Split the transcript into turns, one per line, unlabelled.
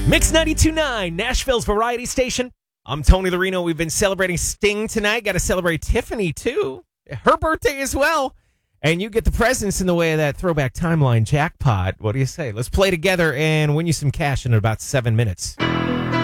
Mix 92.9, Nashville's variety station. I'm Tony the Reno. We've been celebrating Sting tonight. Got to celebrate Tiffany, too. Her birthday as well. And you get the presents in the way of that throwback timeline jackpot. What do you say? Let's play together and win you some cash in about 7 minutes.